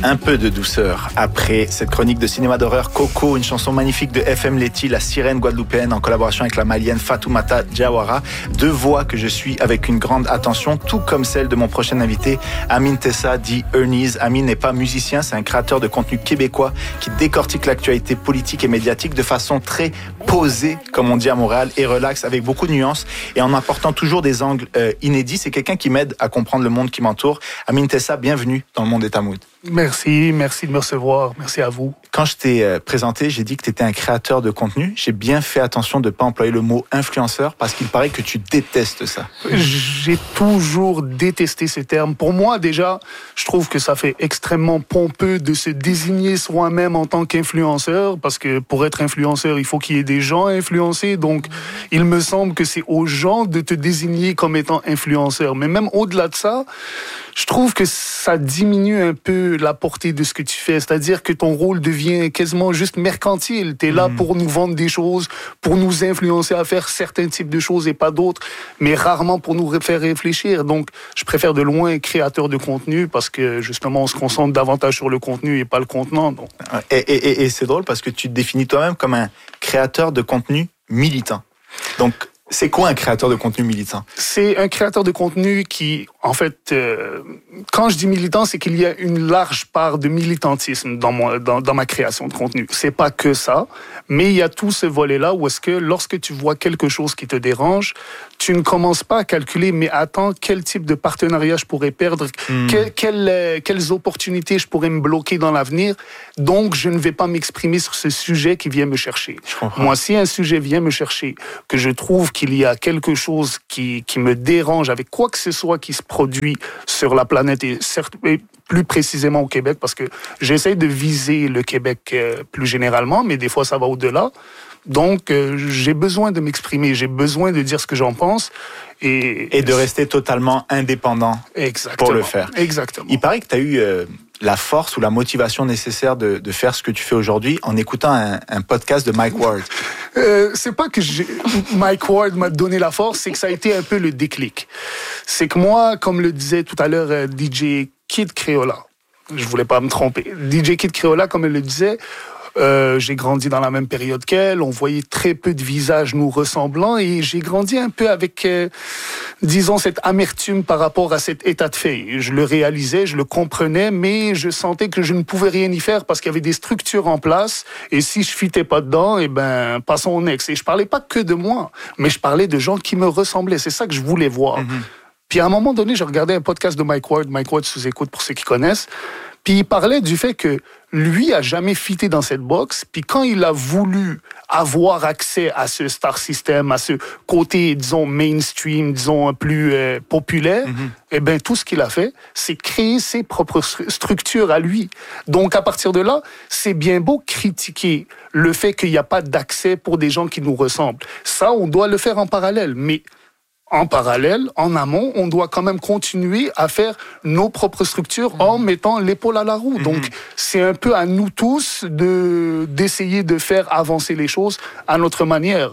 Un peu de douceur après cette chronique de cinéma d'horreur Coco, une chanson magnifique de FM Letty, la sirène guadeloupéenne en collaboration avec la malienne Fatoumata Diawara. Deux voix que je suis avec une grande attention, tout comme celle de mon prochain invité, Amin Tessa dit Ernies. Amin n'est pas musicien, c'est un créateur de contenu québécois qui décortique l'actualité politique et médiatique de façon très posée, comme on dit à Montréal, et relax, avec beaucoup de nuances et en apportant toujours des angles inédits. C'est quelqu'un qui m'aide à comprendre le monde qui m'entoure. Amin Tessa, bienvenue dans le monde des Tamouds. Merci de me recevoir. Merci à vous. Quand je t'ai présenté, j'ai dit que tu étais un créateur de contenu. J'ai bien fait attention de ne pas employer le mot influenceur parce qu'il paraît que tu détestes ça. J'ai toujours détesté ce terme. Pour moi, déjà, je trouve que ça fait extrêmement pompeux de se désigner soi-même en tant qu'influenceur parce que pour être influenceur, il faut qu'il y ait des gens à influencer. Donc, il me semble que c'est aux gens de te désigner comme étant influenceur. Mais même au-delà de ça, je trouve que ça diminue un peu la portée de ce que tu fais. C'est-à-dire que ton rôle devient quasiment juste mercantile. Tu es là pour nous vendre des choses, pour nous influencer à faire certains types de choses et pas d'autres, mais rarement pour nous faire réfléchir. Donc, je préfère de loin créateur de contenu parce que, justement, on se concentre davantage sur le contenu et pas le contenant. Donc. Et c'est drôle parce que tu te définis toi-même comme un créateur de contenu militant. Donc, c'est quoi un créateur de contenu militant? C'est un créateur de contenu qui, en fait, quand je dis militant, c'est qu'il y a une large part de militantisme dans ma création de contenu. C'est pas que ça, mais il y a tout ce volet-là où est-ce que lorsque tu vois quelque chose qui te dérange, tu ne commences pas à calculer, mais attends, quel type de partenariat je pourrais perdre, quelles opportunités je pourrais me bloquer dans l'avenir. Donc, je ne vais pas m'exprimer sur ce sujet qui vient me chercher. Moi, si un sujet vient me chercher, que je trouve qu'il y a quelque chose qui me dérange avec quoi que ce soit qui se produit sur la planète et plus précisément au Québec, parce que j'essaie de viser le Québec plus généralement, mais des fois ça va au-delà. Donc, j'ai besoin de m'exprimer, j'ai besoin de dire ce que j'en pense. Et de rester totalement indépendant pour le faire. Exactement. Il paraît que tu as eu la force ou la motivation nécessaire de faire ce que tu fais aujourd'hui en écoutant un podcast de Mike Ward. C'est pas que Mike Ward m'a donné la force, c'est que ça a été un peu le déclic. C'est que moi, comme le disait tout à l'heure DJ Kid Creola, je voulais pas me tromper, DJ Kid Creola, comme elle le disait, j'ai grandi dans la même période qu'elle, on voyait très peu de visages nous ressemblant et j'ai grandi un peu avec, disons, cette amertume par rapport à cet état de fait. Je le réalisais, je le comprenais, mais je sentais que je ne pouvais rien y faire parce qu'il y avait des structures en place et si je fitais pas dedans, eh ben, passons au next. Et je parlais pas que de moi, mais je parlais de gens qui me ressemblaient. C'est ça que je voulais voir. Puis à un moment donné, je regardais un podcast de Mike Ward sous écoute pour ceux qui connaissent. Puis il parlait du fait que lui a jamais fité dans cette box. Puis quand il a voulu avoir accès à ce star system, à ce côté, disons, mainstream, disons, plus populaire, eh ben tout ce qu'il a fait, c'est créer ses propres structures à lui. Donc à partir de là, c'est bien beau critiquer le fait qu'il n'y a pas d'accès pour des gens qui nous ressemblent. Ça, on doit le faire en parallèle. Mais en parallèle, en amont, on doit quand même continuer à faire nos propres structures en mettant l'épaule à la roue. Donc, c'est un peu à nous tous d'essayer de faire avancer les choses à notre manière.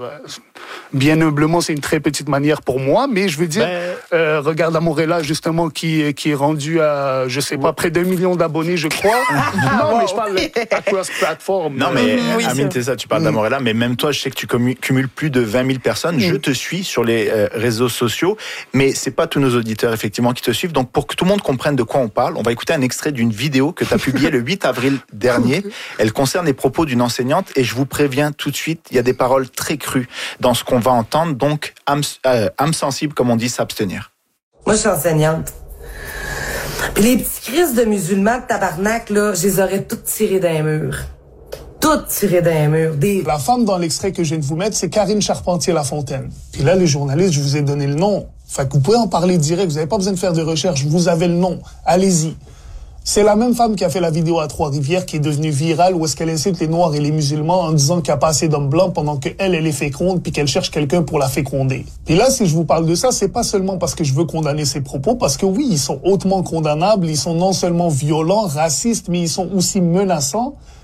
Bien humblement, c'est une très petite manière pour moi, mais je veux dire, regarde Amorella, justement, qui est rendu à, je sais pas, près d'1 million d'abonnés, je crois. Non, mais je parle across platform. Non, mais Amin Tessa, tu parles d'Amorella, mais même toi, je sais que tu cumules plus de 20 000 personnes. Je te suis sur les réseaux sociaux, mais c'est pas tous nos auditeurs, effectivement, qui te suivent. Donc, pour que tout le monde comprenne de quoi on parle, on va écouter un extrait d'une vidéo que tu as publiée le 8 avril dernier. Elle concerne les propos d'une enseignante et je vous préviens tout de suite, il y a des paroles très crues dans ce qu'on va entendre, donc âme sensible, comme on dit, s'abstenir. Moi, je suis enseignante. Puis les petits crises de musulmans de tabarnak, là, je les aurais toutes tirées d'un mur. Toutes tirées d'un mur. La femme dans l'extrait que je viens de vous mettre, c'est Karine Charpentier-Lafontaine. Puis là, les journalistes, je vous ai donné le nom. Fait que vous pouvez en parler direct, vous n'avez pas besoin de faire de recherche, vous avez le nom. Allez-y. C'est la même femme qui a fait la vidéo à Trois-Rivières qui est devenue virale où est-ce qu'elle insulte les Noirs et les musulmans en disant qu'il n'y a pas assez d'hommes blancs pendant qu'elle est féconde puis qu'elle cherche quelqu'un pour la féconder. Puis là, si je vous parle de ça, c'est pas seulement parce que je veux condamner ses propos, parce que oui, ils sont hautement condamnables, ils sont non seulement violents, racistes, mais ils sont aussi menaçants.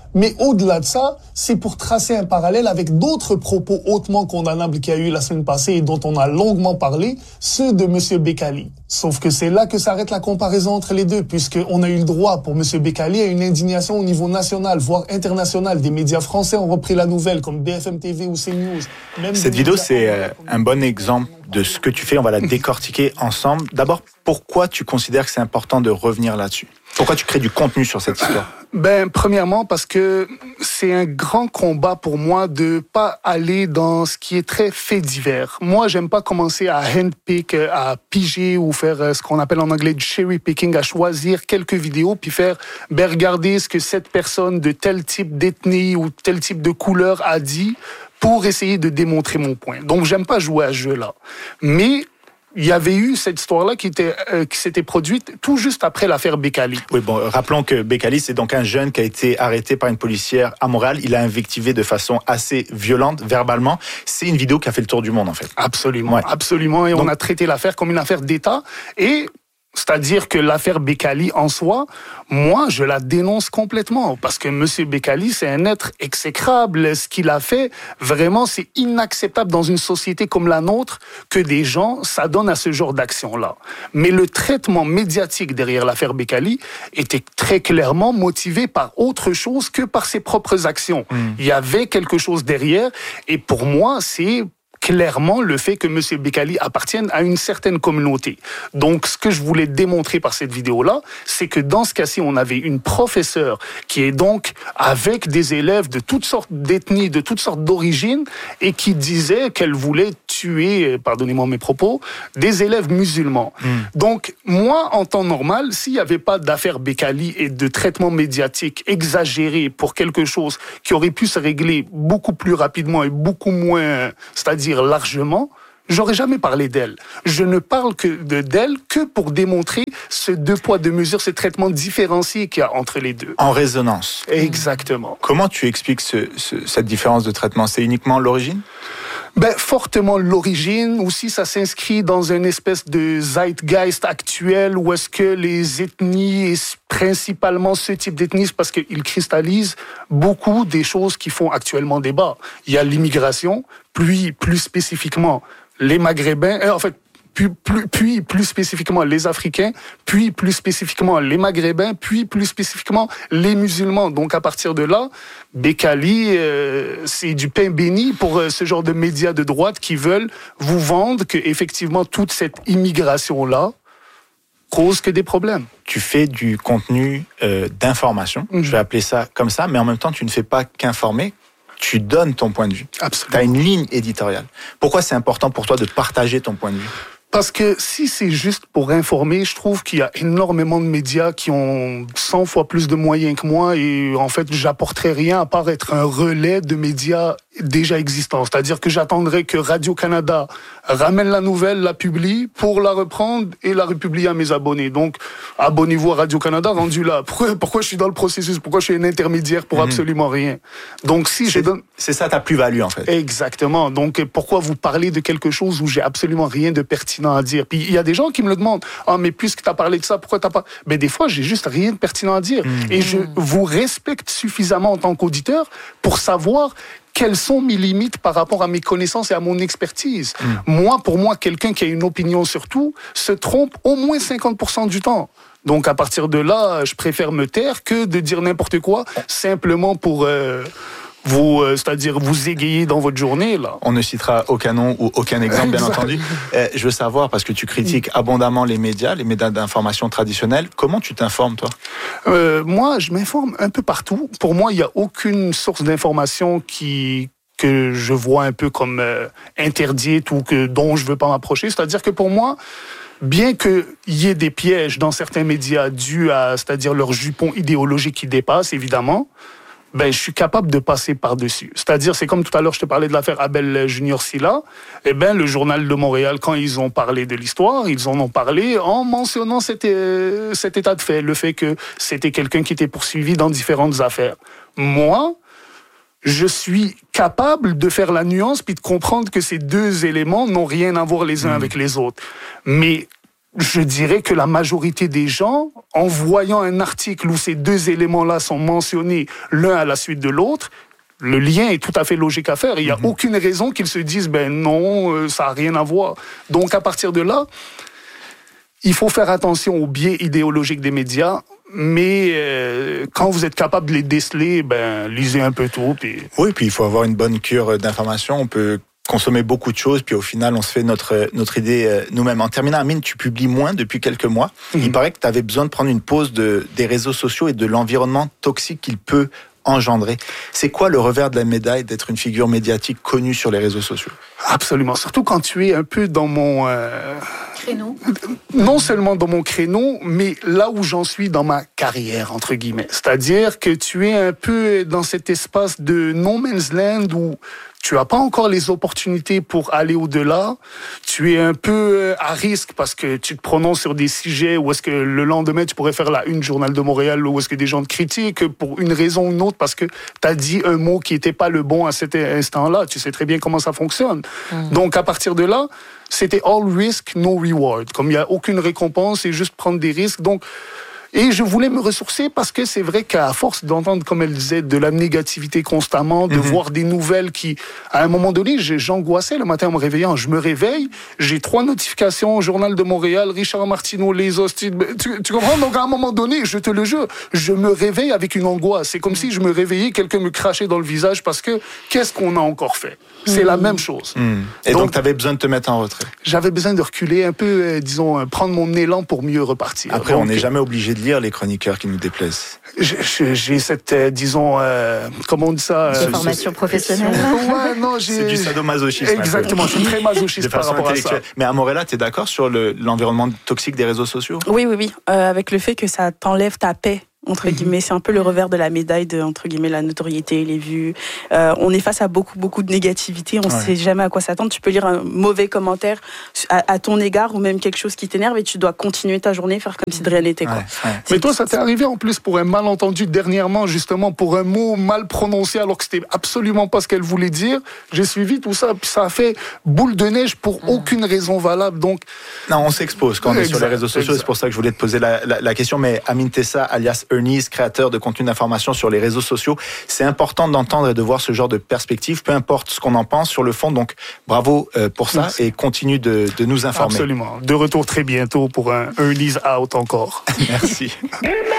Mais au-delà de ça, c'est pour tracer un parallèle avec d'autres propos hautement condamnables qu'il y a eu la semaine passée et dont on a longuement parlé, ceux de M. Bécali. Sauf que c'est là que s'arrête la comparaison entre les deux, puisqu'on a eu le droit pour M. Bécali à une indignation au niveau national, voire international. Des médias français ont repris la nouvelle, comme BFM TV ou CNews. Cette vidéo, c'est un bon exemple de ce que tu fais. On va la décortiquer ensemble. D'abord, pourquoi tu considères que c'est important de revenir là-dessus? Pourquoi tu crées du contenu sur cette histoire? Premièrement, parce que c'est un grand combat pour moi de pas aller dans ce qui est très fait divers. Moi, j'aime pas commencer à handpick, à piger ou faire ce qu'on appelle en anglais du cherry picking, à choisir quelques vidéos puis faire, regardez ce que cette personne de tel type d'ethnie ou tel type de couleur a dit pour essayer de démontrer mon point. Donc, j'aime pas jouer à ce jeu-là. Mais il y avait eu cette histoire-là qui s'était produite tout juste après l'affaire Bécali. Oui, rappelons que Bécali, c'est donc un jeune qui a été arrêté par une policière à Montréal. Il a invectivé de façon assez violente, verbalement. C'est une vidéo qui a fait le tour du monde, en fait. Absolument, ouais. Absolument. Et donc, on a traité l'affaire comme une affaire d'État. Et c'est-à-dire que l'affaire Bécali en soi, moi, je la dénonce complètement. Parce que M. Bécali, c'est un être exécrable. Ce qu'il a fait, vraiment, c'est inacceptable dans une société comme la nôtre que des gens s'adonnent à ce genre d'action-là. Mais le traitement médiatique derrière l'affaire Bécali était très clairement motivé par autre chose que par ses propres actions. Il y avait quelque chose derrière. Et pour moi, c'est clairement le fait que M. Bécali appartienne à une certaine communauté. Donc, ce que je voulais démontrer par cette vidéo-là, c'est que dans ce cas-ci, on avait une professeure qui est donc avec des élèves de toutes sortes d'ethnies, de toutes sortes d'origines, et qui disait qu'elle voulait tuer, pardonnez-moi mes propos, des élèves musulmans. Donc, moi, en temps normal, s'il n'y avait pas d'affaire Bécali et de traitement médiatique exagéré pour quelque chose qui aurait pu se régler beaucoup plus rapidement et beaucoup moins, c'est-à-dire largement, j'aurais jamais parlé d'elle. Je ne parle d'elle que pour démontrer ce deux poids, deux mesures, ce traitement différencié qu'il y a entre les deux. En résonance. Exactement. Comment tu expliques cette différence de traitement? C'est uniquement l'origine? Fortement l'origine. Aussi, ça s'inscrit dans une espèce de zeitgeist actuel où est-ce que les ethnies, et principalement ce type d'ethnie, parce qu'ils cristallisent beaucoup des choses qui font actuellement débat. Il y a l'immigration, puis plus spécifiquement les Maghrébins, puis plus spécifiquement les Africains, puis plus spécifiquement les Maghrébins, puis plus spécifiquement les musulmans. Donc à partir de là, Bécali, c'est du pain béni pour ce genre de médias de droite qui veulent vous vendre que effectivement toute cette immigration-là cause que des problèmes. Tu fais du contenu d'information, je vais appeler ça comme ça, mais en même temps tu ne fais pas qu'informer. Tu donnes ton point de vue. Absolument. Tu as une ligne éditoriale. Pourquoi c'est important pour toi de partager ton point de vue? Parce que si c'est juste pour informer, je trouve qu'il y a énormément de médias qui ont 100 fois plus de moyens que moi et en fait, j'apporterais rien à part être un relais de médias déjà existants. C'est-à-dire que j'attendrais que Radio-Canada ramène la nouvelle, la publie pour la reprendre et la republier à mes abonnés. Donc, abonnez-vous à Radio-Canada, rendu là. Pourquoi je suis dans le processus? Pourquoi je suis un intermédiaire pour absolument rien? Donc, c'est ça ta plus-value, en fait. Exactement. Donc, pourquoi vous parlez de quelque chose où j'ai absolument rien de pertinent à dire? Puis, il y a des gens qui me le demandent. Ah, mais puisque tu as parlé de ça, pourquoi t'as pas... Mais des fois, j'ai juste rien de pertinent à dire. Et je vous respecte suffisamment en tant qu'auditeur pour savoir quelles sont mes limites par rapport à mes connaissances et à mon expertise. Pour moi, quelqu'un qui a une opinion sur tout se trompe au moins 50% du temps. Donc, à partir de là, je préfère me taire que de dire n'importe quoi, simplement pour c'est-à-dire vous égayer dans votre journée, là. On ne citera aucun nom ou aucun exemple, bien entendu. Je veux savoir, parce que tu critiques abondamment les médias d'information traditionnels, comment tu t'informes, toi? Moi, je m'informe un peu partout. Pour moi, il n'y a aucune source d'information que je vois un peu comme interdite ou dont je ne veux pas m'approcher. C'est-à-dire que pour moi, bien qu'il y ait des pièges dans certains médias dus à, c'est-à-dire leur jupon idéologique qui dépasse, évidemment, je suis capable de passer par-dessus. C'est-à-dire, c'est comme tout à l'heure, je te parlais de l'affaire Abel Junior Silla. Le Journal de Montréal, quand ils ont parlé de l'histoire, ils en ont parlé en mentionnant cet état de fait, le fait que c'était quelqu'un qui était poursuivi dans différentes affaires. Moi, je suis capable de faire la nuance puis de comprendre que ces deux éléments n'ont rien à voir les uns avec les autres. Mais je dirais que la majorité des gens, en voyant un article où ces deux éléments-là sont mentionnés l'un à la suite de l'autre, le lien est tout à fait logique à faire. Il n'y a aucune raison qu'ils se disent « ben non, ça n'a rien à voir ». Donc à partir de là, il faut faire attention aux biais idéologiques des médias, mais quand vous êtes capable de les déceler, ben lisez un peu tout. Puis... Oui, puis il faut avoir une bonne cure d'information. On peut consommer beaucoup de choses, puis au final, on se fait notre idée nous-mêmes. En terminant, Amine, tu publies moins depuis quelques mois. Il paraît que tu avais besoin de prendre une pause des réseaux sociaux et de l'environnement toxique qu'il peut engendrer. C'est quoi le revers de la médaille d'être une figure médiatique connue sur les réseaux sociaux? Absolument, surtout quand tu es un peu dans mon... créneau. Non seulement dans mon créneau, mais là où j'en suis dans ma carrière, entre guillemets. C'est-à-dire que tu es un peu dans cet espace de no man's land où tu n'as pas encore les opportunités pour aller au-delà. Tu es un peu à risque parce que tu te prononces sur des sujets où est-ce que le lendemain, tu pourrais faire la une Journal de Montréal où est-ce que des gens te critiquent pour une raison ou une autre parce que tu as dit un mot qui n'était pas le bon à cet instant-là. Tu sais très bien comment ça fonctionne. Donc, à partir de là, c'était all risk, no reward. Comme il n'y a aucune récompense, c'est juste prendre des risques. Donc, et je voulais me ressourcer parce que c'est vrai qu'à force d'entendre, comme elle disait, de la négativité constamment, de voir des nouvelles qui, à un moment donné, j'angoissais le matin en me réveillant. Je me réveille, j'ai 3 notifications, Journal de Montréal, Richard Martineau, les hostiles. Tu comprends? Donc à un moment donné, je te le jure, je me réveille avec une angoisse. C'est comme si je me réveillais, quelqu'un me crachait dans le visage parce que qu'est-ce qu'on a encore fait? C'est la même chose. Et donc tu avais besoin de te mettre en retrait? J'avais besoin de reculer un peu, disons, prendre mon élan pour mieux repartir. Après, on n'est jamais obligé de lire les chroniqueurs qui nous déplaisent. J'ai cette, disons, comment on dit ça? Formation professionnelle. Ouais, non, c'est du sadomasochisme. Exactement, je suis très masochiste par rapport à ça. Mais à Morella, tu es d'accord sur l'environnement toxique des réseaux sociaux? Oui. Avec le fait que ça t'enlève ta paix. Entre guillemets, c'est un peu le revers de la médaille de, entre guillemets, la notoriété, les vues. On est face à beaucoup de négativité. On ne sait jamais à quoi s'attendre. Tu peux lire un mauvais commentaire à ton égard ou même quelque chose qui t'énerve et tu dois continuer ta journée, faire comme si de rien n'était. Mais toi, ça t'est arrivé en plus pour un malentendu dernièrement, justement, pour un mot mal prononcé alors que c'était absolument pas ce qu'elle voulait dire. J'ai suivi tout ça, puis ça a fait boule de neige pour aucune raison valable. Donc... Non, on s'expose quand on est sur les réseaux sociaux. C'est pour ça que je voulais te poser la question. Mais Amine Tessa, alias Ernie, créateur de contenu d'information sur les réseaux sociaux. C'est important d'entendre et de voir ce genre de perspective, peu importe ce qu'on en pense sur le fond. Donc, bravo pour ça. Merci. Et continue de nous informer. Absolument. De retour très bientôt pour un Ernie's Out encore. Merci.